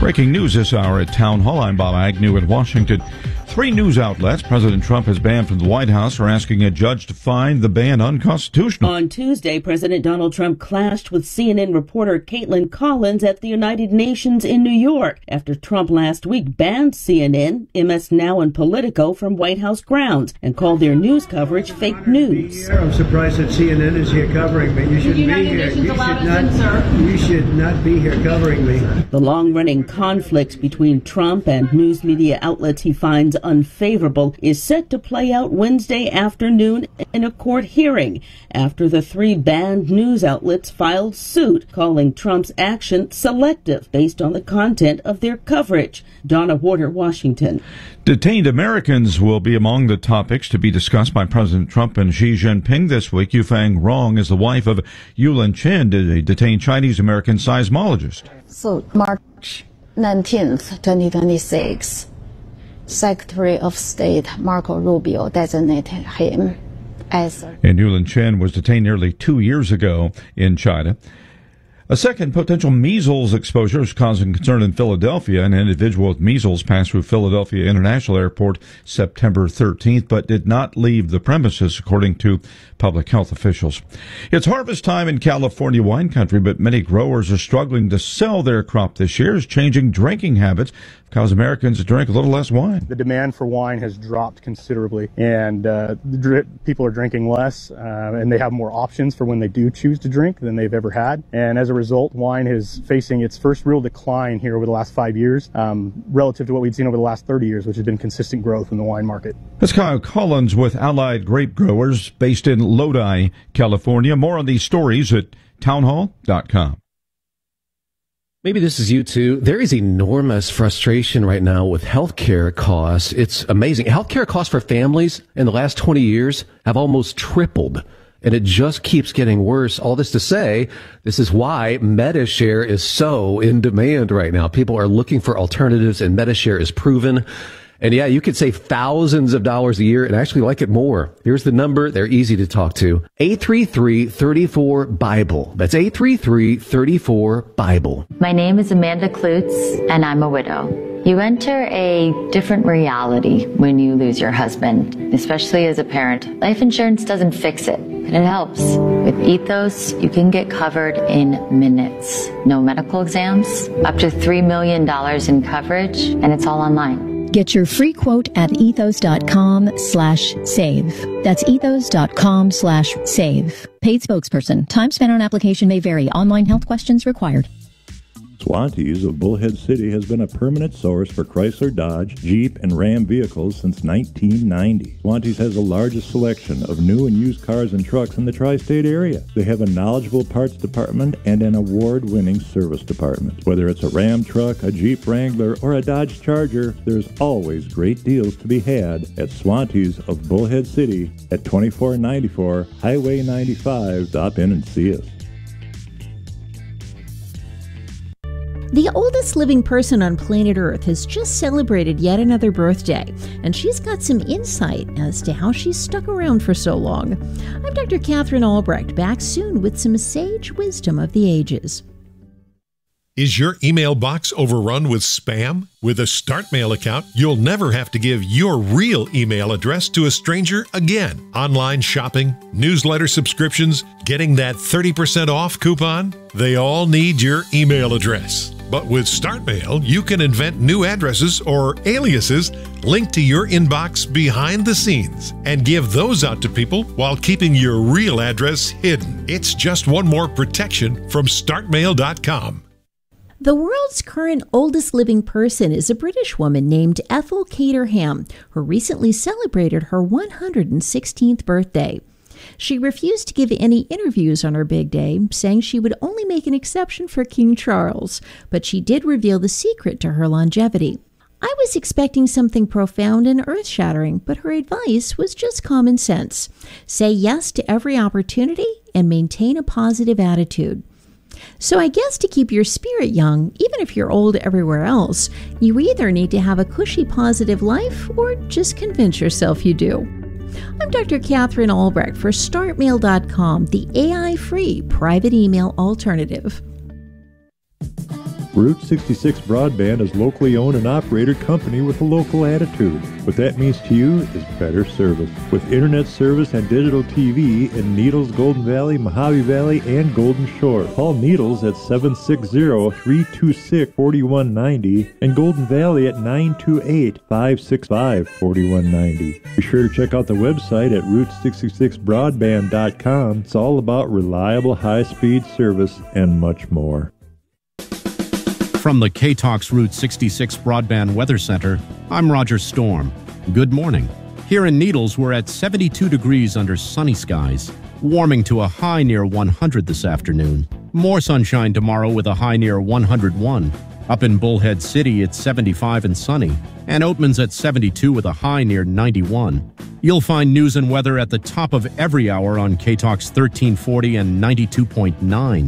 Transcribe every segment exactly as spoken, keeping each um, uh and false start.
Breaking news this hour at Town Hall. I'm Bob Agnew in Washington. Three news outlets President Trump has banned from the White House are asking a judge to find the ban unconstitutional. On Tuesday, President Donald Trump clashed with C N N reporter Caitlin Collins at the United Nations in New York after Trump last week banned C N N, M S Now, and Politico from White House grounds and called their news coverage fake news. I'm surprised that C N N is here covering me. You should be here. You should not, you should not be here covering me. The long-running conflict between Trump and news media outlets he finds unfavorable is set to play out Wednesday afternoon in a court hearing after the three banned news outlets filed suit calling Trump's action selective based on the content of their coverage. Donna Warder, Washington. Detained Americans will be among the topics to be discussed by President Trump and Xi Jinping this week. Yufeng Rong is the wife of Yulin Chen, a detained Chinese-American seismologist. So March nineteenth, twenty twenty-six, Secretary of State Marco Rubio designated him as a... And Yulin Chen was detained nearly two years ago in China. A second potential measles exposure is causing concern in Philadelphia. An individual with measles passed through Philadelphia International Airport September thirteenth, but did not leave the premises, according to public health officials. It's harvest time in California wine country, but many growers are struggling to sell their crop this year as changing drinking habits cause Americans to drink a little less wine. The demand for wine has dropped considerably, and uh, the people are drinking less, uh, and they have more options for when they do choose to drink than they've ever had. And as a result, wine is facing its first real decline here over the last five years, um, relative to what we'd seen over the last thirty years, which has been consistent growth in the wine market. That's Kyle Collins with Allied Grape Growers based in Lodi, California. More on these stories at townhall dot com. Maybe this is you too. There is enormous frustration right now with healthcare costs. It's amazing. Healthcare costs for families in the last twenty years have almost tripled, and it just keeps getting worse. All this to say, this is why MediShare is so in demand right now. People are looking for alternatives, and MediShare is proven. And yeah, you could save thousands of dollars a year and actually like it more. Here's the number. They're easy to talk to. eight three three, three four, BIBLE. That's eight three three, three four, BIBLE. My name is Amanda Klutz, and I'm a widow. You enter a different reality when you lose your husband, especially as a parent. Life insurance doesn't fix it, but it helps. With Ethos, you can get covered in minutes. No medical exams, up to three million dollars in coverage, and it's all online. Get your free quote at ethos.com slash save. That's ethos.com slash save. Paid spokesperson. Time spent on application may vary. Online health questions required. Swantees of Bullhead City has been a permanent source for Chrysler, Dodge, Jeep, and Ram vehicles since nineteen ninety. Swantees has the largest selection of new and used cars and trucks in the tri-state area. They have a knowledgeable parts department and an award-winning service department. Whether it's a Ram truck, a Jeep Wrangler, or a Dodge Charger, there's always great deals to be had at Swantees of Bullhead City at twenty-four ninety-four Highway ninety-five. Stop in and see us. The oldest living person on planet Earth has just celebrated yet another birthday, and she's got some insight as to how she's stuck around for so long. I'm Doctor Catherine Albrecht, back soon with some sage wisdom of the ages. Is your email box overrun with spam? With a StartMail account, you'll never have to give your real email address to a stranger again. Online shopping, newsletter subscriptions, getting that thirty percent off coupon, they all need your email address. But with StartMail, you can invent new addresses or aliases linked to your inbox behind the scenes and give those out to people while keeping your real address hidden. It's just one more protection from start mail dot com. The world's current oldest living person is a British woman named Ethel Caterham, who recently celebrated her one hundred sixteenth birthday. She refused to give any interviews on her big day, saying she would only make an exception for King Charles, but she did reveal the secret to her longevity. I was expecting something profound and earth-shattering, but her advice was just common sense. Say yes to every opportunity and maintain a positive attitude. So I guess to keep your spirit young, even if you're old everywhere else, you either need to have a cushy, positive life or just convince yourself you do. I'm Doctor Catherine Albrecht for start mail dot com, the A I-free private email alternative. Route sixty-six Broadband is locally owned and operated company with a local attitude. What that means to you is better service. With internet service and digital T V in Needles, Golden Valley, Mojave Valley, and Golden Shore. Call Needles at seven six zero, three two six, four one nine zero and Golden Valley at nine two eight, five six five, four one nine zero. Be sure to check out the website at route sixty-six broadband dot com. It's all about reliable high-speed service and much more. From the K-Talks Route sixty-six Broadband Weather Center, I'm Roger Storm. Good morning. Here in Needles, we're at seventy-two degrees under sunny skies, warming to a high near one hundred this afternoon. More sunshine tomorrow with a high near one hundred one. Up in Bullhead City, it's seventy-five and sunny, and Oatman's at seventy-two with a high near ninety-one. You'll find news and weather at the top of every hour on K-Talks thirteen forty and ninety-two point nine.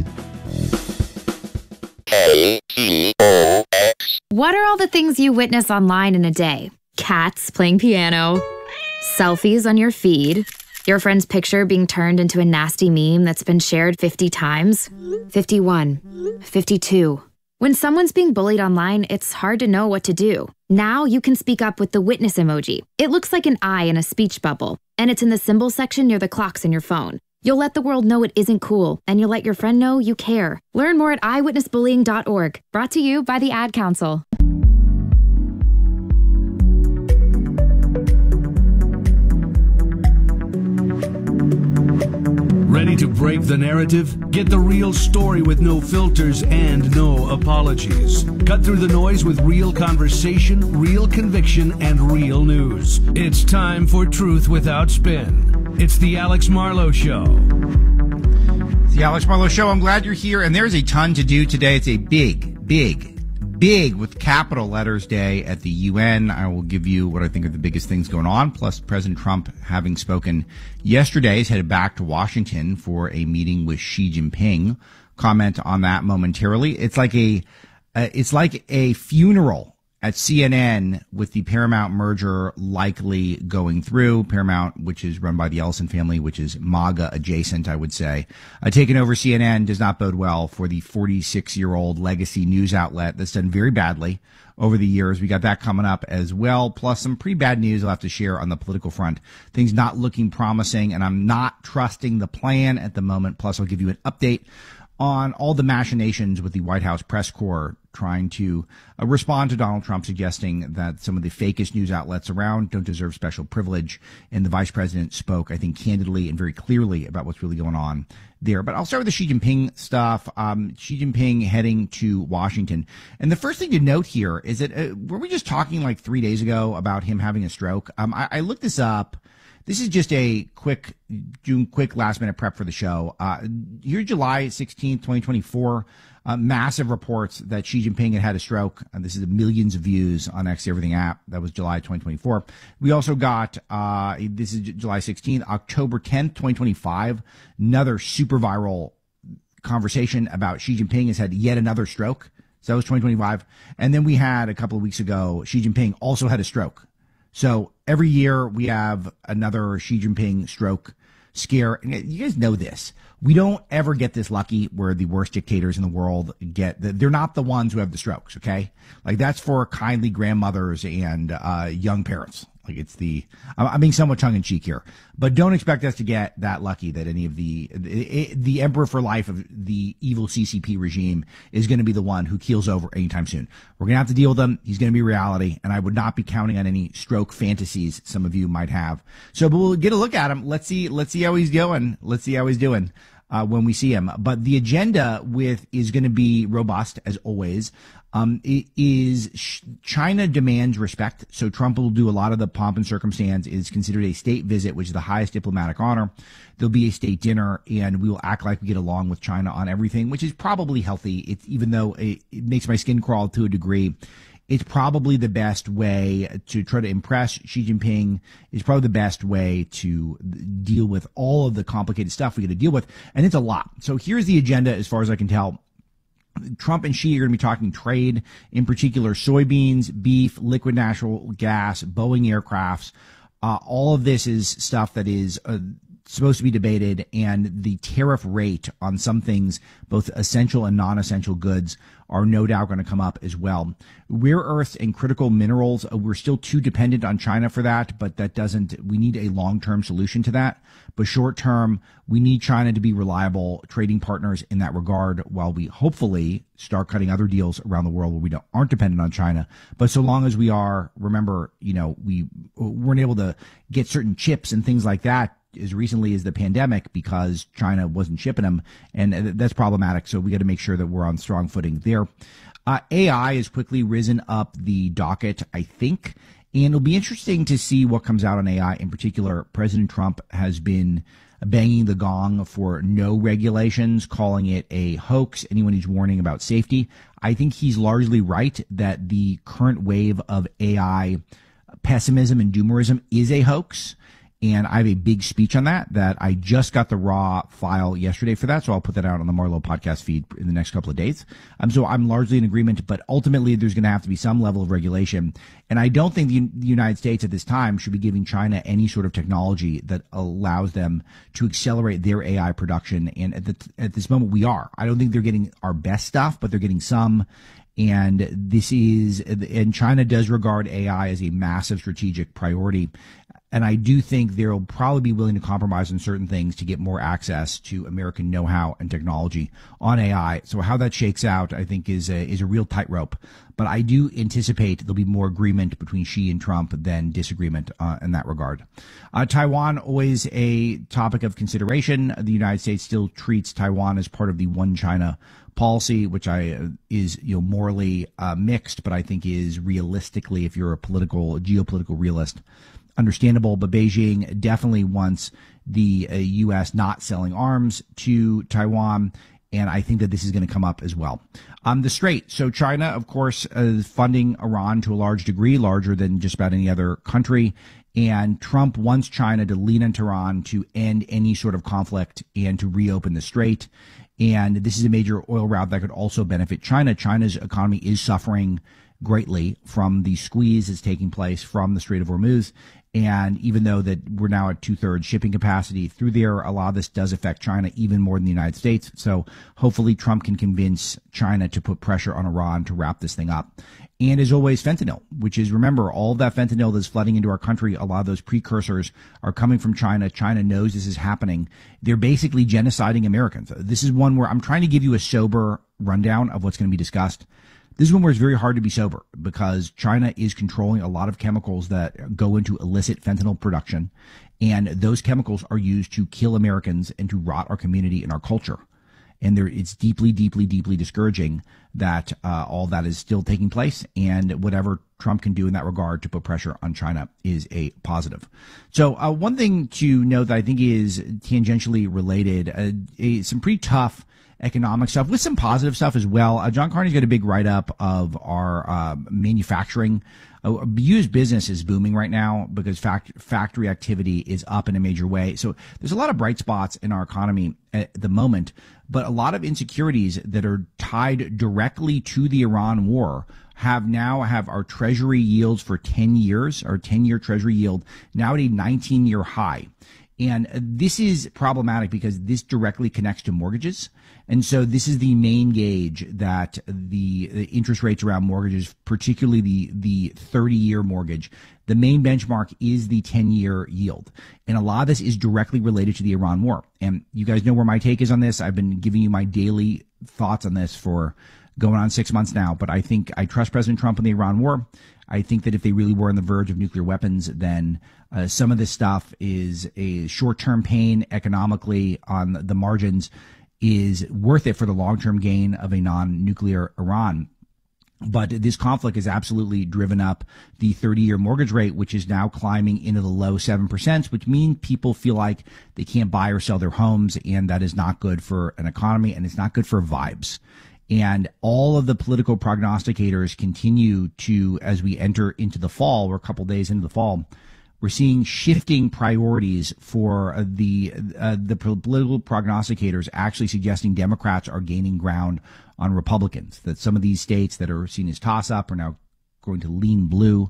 K T O X. What are all the things you witness online in a day? Cats playing piano, selfies on your feed, your friend's picture being turned into a nasty meme that's been shared fifty times, fifty-one, fifty-two. When someone's being bullied online, it's hard to know what to do. Now you can speak up with the witness emoji. It looks like an eye in a speech bubble, and it's in the symbol section near the clocks in your phone. You'll let the world know it isn't cool, and you'll let your friend know you care. Learn more at i witness bullying dot org. Brought to you by the Ad Council. Ready to break the narrative? Get the real story with no filters and no apologies. Cut through the noise with real conversation, real conviction, and real news. It's time for Truth Without Spin. It's the Alex Marlow Show. It's the Alex Marlow Show. I'm glad you're here, and there's a ton to do today. It's a big, big, big with capital letters day at the U N. I will give you what I think are the biggest things going on, plus President Trump, having spoken yesterday, is headed back to Washington for a meeting with Xi Jinping. Comment on that momentarily. It's like a, uh, it's like a funeral at C N N with the Paramount merger likely going through. Paramount, which is run by the Ellison family, which is MAGA adjacent, I would say. Uh, taking over C N N does not bode well for the forty-six-year-old legacy news outlet that's done very badly over the years. We got that coming up as well, plus some pretty bad news I'll have to share on the political front. Things not looking promising, and I'm not trusting the plan at the moment. Plus, I'll give you an update on all the machinations with the White House press corps trying to uh, respond to Donald Trump, suggesting that some of the fakest news outlets around don't deserve special privilege. And the vice president spoke, I think, candidly and very clearly about what's really going on there. But I'll start with the Xi Jinping stuff. Um, Xi Jinping heading to Washington. And the first thing to note here is that, uh, were we just talking like three days ago about him having a stroke? Um, I, I looked this up. This is just a quick, June, quick last minute prep for the show. Uh, here, July sixteenth, twenty twenty-four, uh, massive reports that Xi Jinping had had a stroke. Uh, this is millions of views on X Everything app. That was July twenty twenty-four. We also got, uh, this is July sixteenth, October tenth, twenty twenty-five, another super viral conversation about Xi Jinping has had yet another stroke. So that was twenty twenty-five. And then we had a couple of weeks ago, Xi Jinping also had a stroke. So every year we have another Xi Jinping stroke scare. And you guys know this. We don't ever get this lucky where the worst dictators in the world get the, they're not the ones who have the strokes. Okay. Like that's for kindly grandmothers and, uh, young parents. Like it's the, I'm being somewhat tongue in cheek here, but don't expect us to get that lucky that any of the, the, the emperor for life of the evil C C P regime is going to be the one who keels over anytime soon. We're going to have to deal with them. He's going to be reality, and I would not be counting on any stroke fantasies some of you might have. So, but we'll get a look at him. Let's see, let's see how he's going. Let's see how he's doing. Uh, when we see him. But the agenda with is going to be robust as always. Um, it is sh- China demands respect. So Trump will do a lot of the pomp and circumstance. It is considered a state visit, which is the highest diplomatic honor. There'll be a state dinner, and we will act like we get along with China on everything, which is probably healthy. It's even though it, it makes my skin crawl to a degree. It's probably the best way to try to impress Xi Jinping. Is probably the best way to deal with all of the complicated stuff we got to deal with. And it's a lot. So here's the agenda as far as I can tell. Trump and Xi are going to be talking trade, in particular soybeans, beef, liquid natural gas, Boeing aircrafts. Uh, all of this is stuff that is uh, supposed to be debated, and the tariff rate on some things, both essential and non-essential goods, are no doubt going to come up as well. Rare earths and critical minerals, uh, we're still too dependent on China for that, but that doesn't, we need a long-term solution to that. But short-term, we need China to be reliable trading partners in that regard, while we hopefully start cutting other deals around the world where we don't, aren't dependent on China. But so long as we are, remember, you know, we weren't able to get certain chips and things like that as recently as the pandemic because China wasn't shipping them, and that's problematic. So we got to make sure that we're on strong footing there. Uh, A I has quickly risen up the docket, I think, and it'll be interesting to see what comes out on A I. In particular, President Trump has been banging the gong for no regulations, calling it a hoax. Anyone who's warning about safety, I think he's largely right that the current wave of A I pessimism and doomerism is a hoax. And I have a big speech on that, that I just got the raw file yesterday for that. So I'll put that out on the Marlowe podcast feed in the next couple of days. Um, so I'm largely in agreement, but ultimately there's going to have to be some level of regulation. And I don't think the, the United States at this time should be giving China any sort of technology that allows them to accelerate their A I production. And at the, at this moment we are. I don't think they're getting our best stuff, but they're getting some. And this is, and China does regard A I as a massive strategic priority. And I do think they'll probably be willing to compromise on certain things to get more access to American know-how and technology on A I. So how that shakes out, I think, is a, is a real tightrope. But I do anticipate there'll be more agreement between Xi and Trump than disagreement uh, in that regard. Uh, Taiwan, always a topic of consideration. The United States still treats Taiwan as part of the One China policy, which I uh, is you know morally uh, mixed, but I think is realistically, if you're a political, geopolitical realist, understandable. But Beijing definitely wants the uh, U S not selling arms to Taiwan, and I think that this is going to come up as well. Um, the Strait. So China, of course, uh, is funding Iran to a large degree, larger than just about any other country. And Trump wants China to lean into Iran to end any sort of conflict and to reopen the Strait. And this is a major oil route that could also benefit China. China's economy is suffering greatly from the squeeze that's taking place from the Strait of Hormuz. And even though that we're now at two-thirds shipping capacity through there, a lot of this does affect China even more than the United States. So hopefully Trump can convince China to put pressure on Iran to wrap this thing up. And as always, fentanyl, which is, remember, all of that fentanyl that's flooding into our country, a lot of those precursors are coming from China. China knows this is happening. They're basically genociding Americans. This is one where I'm trying to give you a sober rundown of what's going to be discussed. This is one where it's very hard to be sober because China is controlling a lot of chemicals that go into illicit fentanyl production. And those chemicals are used to kill Americans and to rot our community and our culture. And there, it's deeply, deeply, deeply discouraging that uh, all that is still taking place. And whatever Trump can do in that regard to put pressure on China is a positive. So uh, one thing to note that I think is tangentially related, uh, a, some pretty tough economic stuff with some positive stuff as well. Uh, John Carney's got a big write-up of our uh, manufacturing. Uh, U S business is booming right now because fact- factory activity is up in a major way. So there's a lot of bright spots in our economy at the moment, but a lot of insecurities that are tied directly to the Iran war have now have our treasury yields for ten years, our ten-year treasury yield now at a nineteen-year high. And this is problematic because this directly connects to mortgages. And so this is the main gauge that the, the interest rates around mortgages, particularly the, the thirty-year mortgage, the main benchmark is the ten-year yield. And a lot of this is directly related to the Iran war. And you guys know where my take is on this. I've been giving you my daily thoughts on this for going on six months now. But I think I trust President Trump in the Iran war. I think that if they really were on the verge of nuclear weapons, then uh, some of this stuff is a short-term pain economically on the margins is worth it for the long-term gain of a non-nuclear Iran. But this conflict has absolutely driven up the thirty-year mortgage rate, which is now climbing into the low seven percent, which means people feel like they can't buy or sell their homes, and that is not good for an economy, and it's not good for vibes. And all of the political prognosticators continue to, as we enter into the fall, we're a couple days into the fall, we're seeing shifting priorities for the uh, the political prognosticators actually suggesting Democrats are gaining ground on Republicans, that some of these states that are seen as toss-up are now going to lean blue.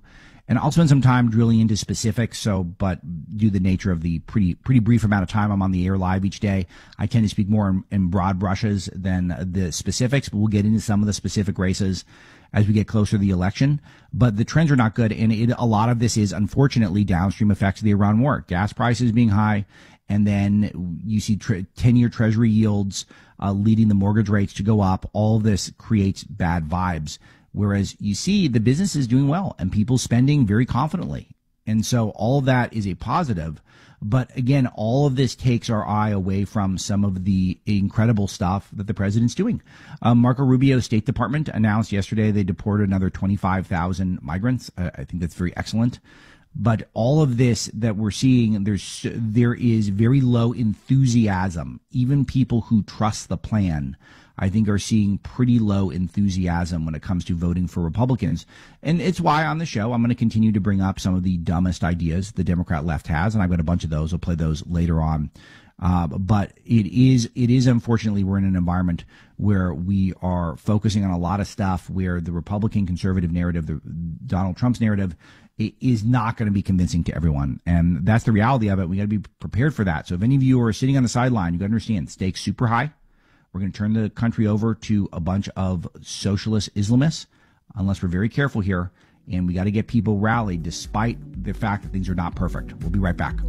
And I'll spend some time drilling into specifics. So, but due to the nature of the pretty pretty brief amount of time I'm on the air live each day, I tend to speak more in, in broad brushes than the specifics. But we'll get into some of the specific races as we get closer to the election. But the trends are not good, and it, a lot of this is unfortunately downstream effects of the Iran war. Gas prices being high, and then you see ten-year Treasury yields uh, leading the mortgage rates to go up. All of this creates bad vibes. Whereas you see the business is doing well and people spending very confidently. And so all of that is a positive. But again, all of this takes our eye away from some of the incredible stuff that the president's doing. Um, Marco Rubio's State Department announced yesterday they deported another twenty-five thousand migrants. Uh, I think that's very excellent. But all of this that we're seeing, there's there is very low enthusiasm. Even people who trust the plan, I think, are seeing pretty low enthusiasm when it comes to voting for Republicans. And it's why on the show, I'm going to continue to bring up some of the dumbest ideas the Democrat left has. And I've got a bunch of those. I'll play those later on. Uh, but it is, it is unfortunately, we're in an environment where we are focusing on a lot of stuff where the Republican conservative narrative, the Donald Trump's narrative, it is not going to be convincing to everyone. And that's the reality of it. We got to be prepared for that. So if any of you are sitting on the sideline, you got to understand stakes super high. We're going to turn the country over to a bunch of socialist Islamists unless we're very careful here. And we got to get people rallied despite the fact that things are not perfect. We'll be right back.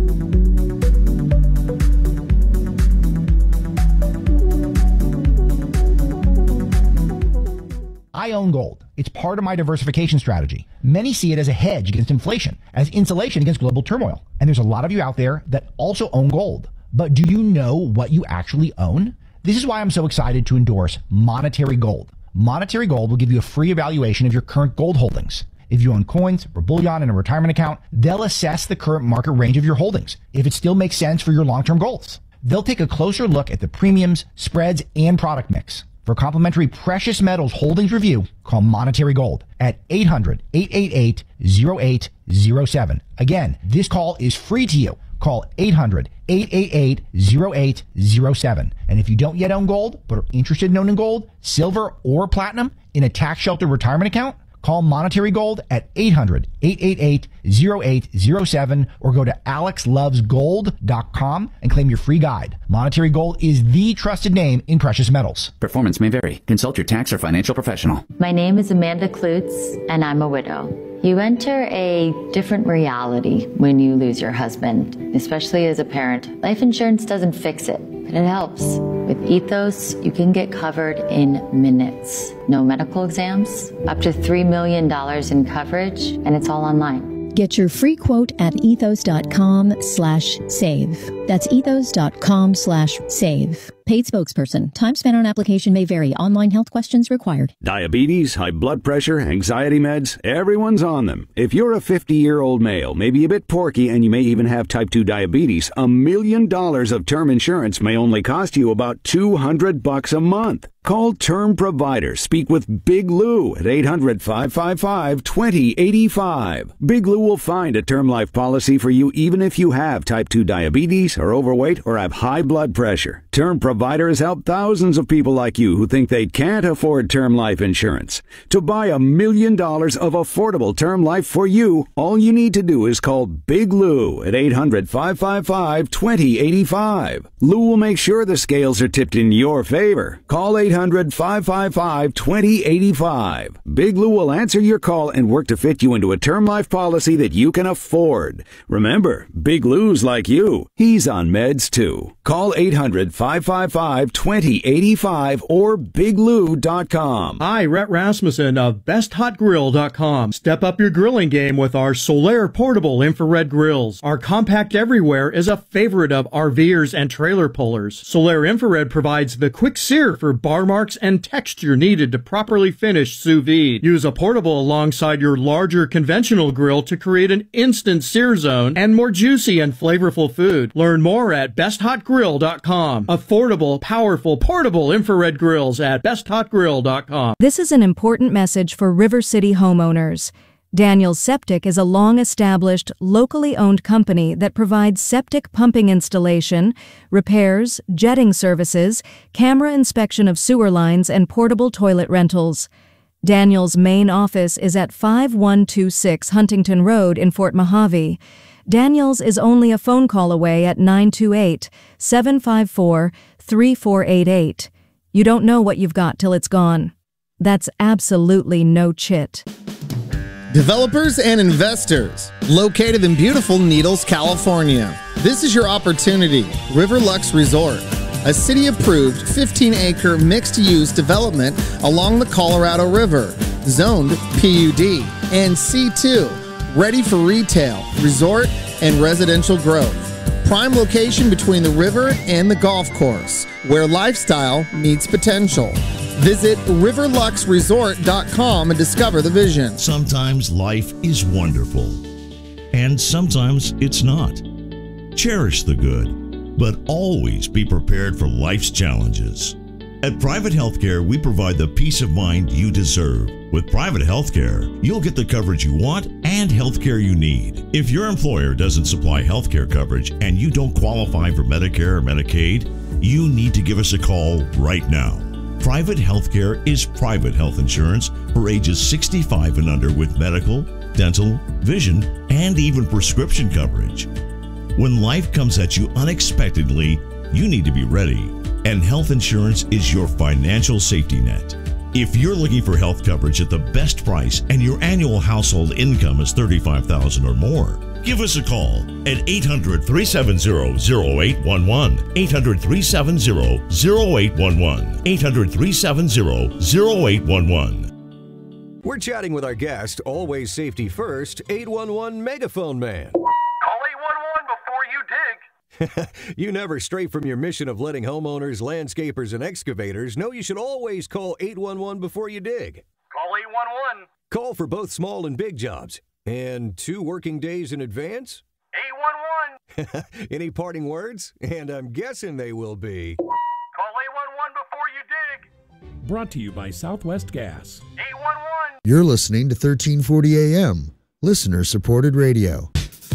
I own gold. It's part of my diversification strategy. Many see it as a hedge against inflation, as insulation against global turmoil. And there's a lot of you out there that also own gold. But do you know what you actually own? This is why I'm so excited to endorse Monetary Gold. Monetary Gold will give you a free evaluation of your current gold holdings. If you own coins or bullion in a retirement account, they'll assess the current market range of your holdings, if it still makes sense for your long-term goals. They'll take a closer look at the premiums, spreads, and product mix. For a complimentary precious metals holdings review, call Monetary Gold at eight hundred, eight eight eight, zero eight zero seven. Again, this call is free to you. Call eight hundred, eight eight eight, zero eight zero seven. And if you don't yet own gold, but are interested in owning gold, silver, or platinum in a tax-sheltered retirement account, call Monetary Gold at eight hundred, eight eight eight, zero eight zero seven or go to alex loves gold dot com and claim your free guide. Monetary Gold is the trusted name in precious metals. Performance may vary. Consult your tax or financial professional. My name is Amanda Klutz, and I'm a widow. You enter a different reality when you lose your husband, especially as a parent. Life insurance doesn't fix it, but it helps. With Ethos, you can get covered in minutes. No medical exams, up to three million dollars in coverage, and it's all online. Get your free quote at ethos.com slash save. That's ethos.com slash save. Paid spokesperson. Time spent on application may vary. Online health questions required. Diabetes, high blood pressure, anxiety meds, everyone's on them. If you're a fifty-year-old male, maybe a bit porky, and you may even have type two diabetes, a million dollars of term insurance may only cost you about two hundred bucks a month. Call Term Provider. Speak with Big Lou at eight hundred, five five five, two zero eight five. Big Lou will find a term life policy for you even if you have type two diabetes, are overweight, or have high blood pressure. Term Provider has helped thousands of people like you who think they can't afford term life insurance. To buy a million dollars of affordable term life for you, all you need to do is call Big Lou at eight hundred, five five five, two zero eight five. Lou will make sure the scales are tipped in your favor. Call eight hundred, five five five, two zero eight five. Big Lou will answer your call and work to fit you into a term life policy that you can afford. Remember, Big Lou's like you. He's on meds too. Call eight hundred, five five five, two zero eight five or big lou dot com. Hi, Rhett Rasmussen of best hot grill dot com. Step up your grilling game with our Solaire portable infrared grills. Our compact everywhere is a favorite of RVers and trailer pullers. Solaire infrared provides the quick sear for bar marks and texture needed to properly finish sous vide. Use a portable alongside your larger conventional grill to create an instant sear zone and more juicy and flavorful food. Learn more at best hot grill dot com. Affordable, powerful, portable infrared grills at best hot grill dot com. This is an important message for River City homeowners. Daniels Septic is a long-established, locally owned company that provides septic pumping installation, repairs, jetting services, camera inspection of sewer lines, and portable toilet rentals. Daniel's main office is at five one two six Huntington Road in Fort Mojave. Daniel's is only a phone call away at nine two eight, seven five four, three four eight eight. You don't know what you've got till it's gone. That's absolutely no chit. Developers and investors, located in beautiful Needles, California. This is your opportunity. Riverlux Resort, a city-approved fifteen acre mixed-use development along the Colorado River, zoned P U D and C two, ready for retail, resort, and residential growth. Prime location between the river and the golf course, where lifestyle meets potential. Visit riverlux resort dot com and discover the vision. Sometimes life is wonderful, and sometimes it's not. Cherish the good, but always be prepared for life's challenges. At Private Healthcare, we provide the peace of mind you deserve. With Private Healthcare, you'll get the coverage you want and healthcare you need. If your employer doesn't supply healthcare coverage and you don't qualify for Medicare or Medicaid, you need to give us a call right now. Private Healthcare is private health insurance for ages sixty-five and under with medical, dental, vision, and even prescription coverage. When life comes at you unexpectedly, you need to be ready, and health insurance is your financial safety net. If you're looking for health coverage at the best price and your annual household income is thirty-five thousand dollars or more, give us a call at eight hundred, three seven zero, zero eight one one, eight hundred, three seven zero, zero eight one one, eight hundred, three seven zero, zero eight one one. We're chatting with our guest, Always Safety First, eight one one Megaphone Man. Call eight one one before you dig. You never stray from your mission of letting homeowners, landscapers, and excavators know you should always call eight one one before you dig. Call eight one one. Call for both small and big jobs. And two working days in advance? eight one one. Any parting words? And I'm guessing they will be. Call eight one one before you dig. Brought to you by Southwest Gas. eight one one. You're listening to thirteen forty A M, listener-supported radio.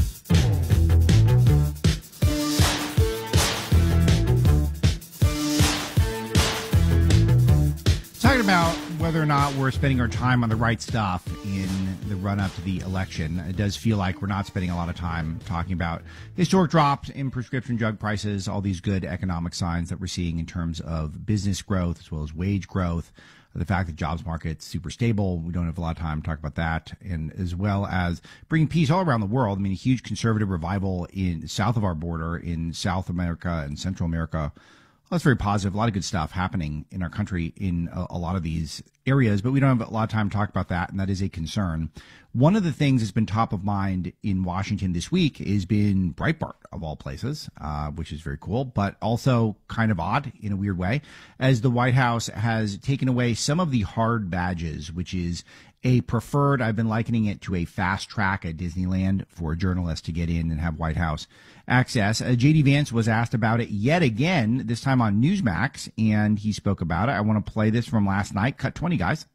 Talking about whether or not we're spending our time on the right stuff in the run-up to the election. It does feel like we're not spending a lot of time talking about historic drops in prescription drug prices, all these good economic signs that we're seeing in terms of business growth as well as wage growth, the fact that jobs market's super stable. We don't have a lot of time to talk about that, and as well as bringing peace all around the world. I mean, a huge conservative revival in south of our border, in South America and Central America. Well, that's very positive. A lot of good stuff happening in our country in a, a lot of these areas, but we don't have a lot of time to talk about that, and that is a concern. One of the things that's been top of mind in Washington this week has been Breitbart, of all places, uh, which is very cool, but also kind of odd in a weird way, as the White House has taken away some of the hard badges, which is a preferred, I've been likening it to a fast track at Disneyland for a journalist to get in and have White House access. Uh, J D Vance was asked about it yet again, this time on Newsmax, and he spoke about it. I want to play this from last night. Cut twenty, guys.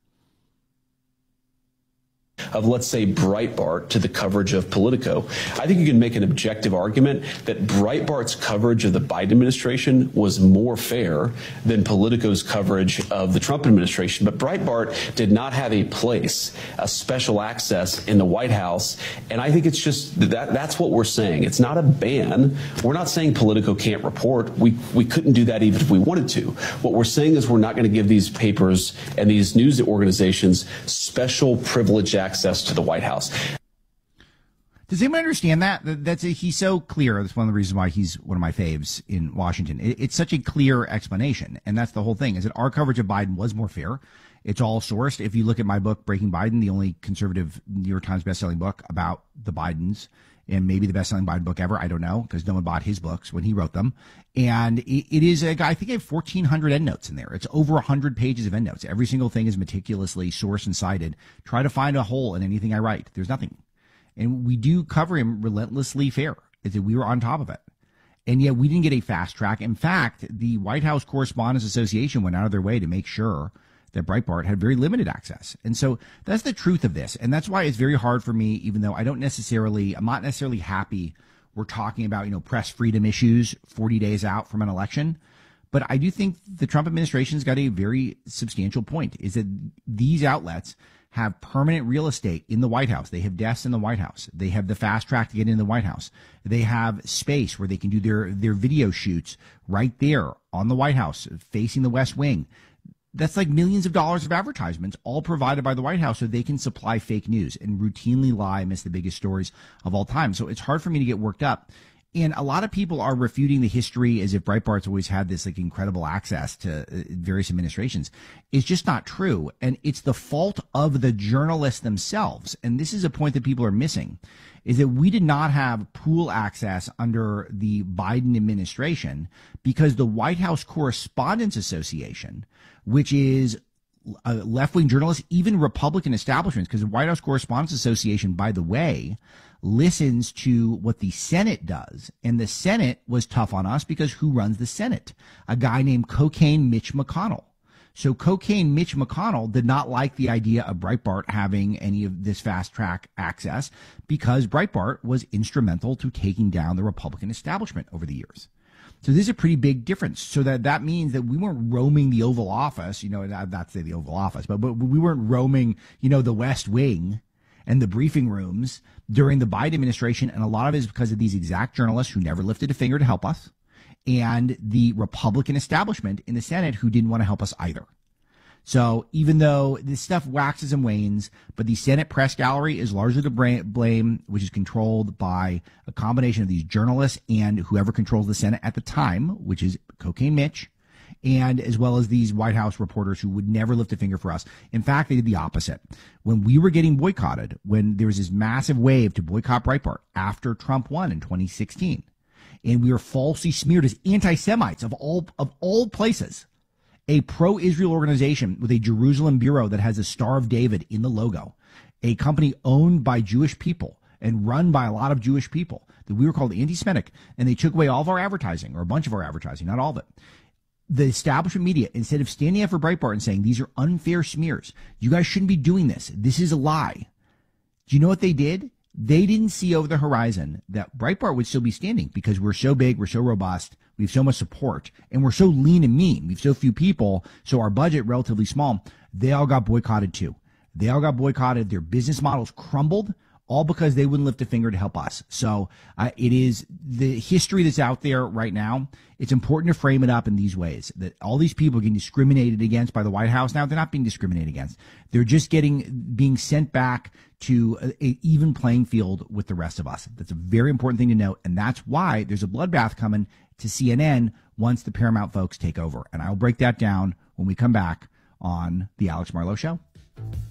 Of, let's say, Breitbart to the coverage of Politico, I think you can make an objective argument that Breitbart's coverage of the Biden administration was more fair than Politico's coverage of the Trump administration. But Breitbart did not have a place, a special access in the White House. And I think it's just that that's what we're saying. It's not a ban. We're not saying Politico can't report. We, we couldn't do that even if we wanted to. What we're saying is we're not going to give these papers and these news organizations special privilege access access to the White House. Does anyone understand that? That's a, he's so clear. That's one of the reasons why he's one of my faves in Washington. It, it's such a clear explanation, and that's the whole thing, is that our coverage of Biden was more fair. It's all sourced. If you look at my book, Breaking Biden, the only conservative New York Times bestselling book about the Bidens, and maybe the best-selling Biden book ever, I don't know, because no one bought his books when he wrote them. And it, it is, a, I think I have fourteen hundred endnotes in there. It's over one hundred pages of endnotes. Every single thing is meticulously sourced and cited. Try to find a hole in anything I write. There's nothing. And we do cover him relentlessly fair. It's that we were on top of it. And yet we didn't get a fast track. In fact, the White House Correspondents Association went out of their way to make sure that Breitbart had very limited access. And so that's the truth of this. And that's why it's very hard for me, even though I don't necessarily, I'm not necessarily happy we're talking about, you know, press freedom issues forty days out from an election. But I do think the Trump administration's got a very substantial point, is that these outlets have permanent real estate in the White House. They have desks in the White House. They have the fast track to get in the White House. They have space where they can do their, their video shoots right there on the White House, facing the West Wing. That's like millions of dollars of advertisements, all provided by the White House, so they can supply fake news and routinely lie amidst the biggest stories of all time. So it's hard for me to get worked up. And a lot of people are refuting the history as if Breitbart's always had this like incredible access to uh, various administrations. It's just not true. And it's the fault of the journalists themselves. And this is a point that people are missing, is that we did not have pool access under the Biden administration because the White House Correspondents Association, which is uh, left-wing journalists, even Republican establishments, because the White House Correspondents Association, by the way, listens to what the Senate does. And the Senate was tough on us because who runs the Senate? A guy named Cocaine Mitch McConnell. So Cocaine Mitch McConnell did not like the idea of Breitbart having any of this fast track access because Breitbart was instrumental to taking down the Republican establishment over the years. So this is a pretty big difference. So that, that means that we weren't roaming the Oval Office, you know, not, not to say the Oval Office, but, but we weren't roaming, you know, the West Wing and the briefing rooms during the Biden administration. And a lot of it is because of these exact journalists who never lifted a finger to help us, and the Republican establishment in the Senate who didn't want to help us either. So even though this stuff waxes and wanes, but the Senate press gallery is largely to blame, which is controlled by a combination of these journalists and whoever controls the Senate at the time, which is Cocaine Mitch, and as well as these White House reporters who would never lift a finger for us. In fact, they did the opposite. When we were getting boycotted, when there was this massive wave to boycott Breitbart after Trump won in twenty sixteen, and we were falsely smeared as anti-Semites of all of all places, a pro-Israel organization with a Jerusalem bureau that has a Star of David in the logo, a company owned by Jewish people and run by a lot of Jewish people, that we were called anti-Semitic, and they took away all of our advertising, or a bunch of our advertising, not all of it. The establishment media, instead of standing up for Breitbart and saying, these are unfair smears, you guys shouldn't be doing this, this is a lie. Do you know what they did? They didn't see over the horizon that Breitbart would still be standing because we're so big, we're so robust, we have so much support, and we're so lean and mean. We have so few people, so our budget relatively small. They all got boycotted too. They all got boycotted. Their business models crumbled, all because they wouldn't lift a finger to help us. So uh, it is the history that's out there right now. It's important to frame it up in these ways, that all these people are getting discriminated against by the White House. Now, they're not being discriminated against. They're just getting being sent back to an even playing field with the rest of us. That's a very important thing to note. And that's why there's a bloodbath coming to C N N once the Paramount folks take over. And I'll break that down when we come back on The Alex Marlowe Show.